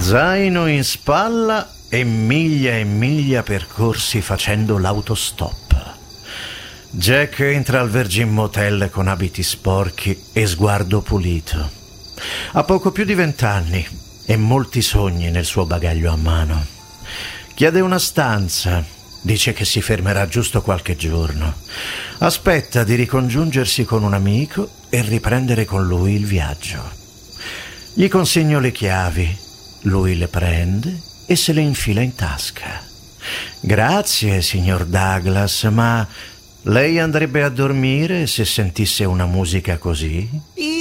Zaino in spalla e miglia percorsi facendo l'autostop. Jack entra al Virgin Motel con abiti sporchi e sguardo pulito. Ha poco più di 20 anni e molti sogni nel suo bagaglio a mano. Chiede una stanza, dice che si fermerà giusto qualche giorno. Aspetta di ricongiungersi con un amico e riprendere con lui il viaggio. Gli consegno le chiavi, lui le prende e se le infila in tasca. Grazie, signor Douglas, ma lei andrebbe a dormire se sentisse una musica così?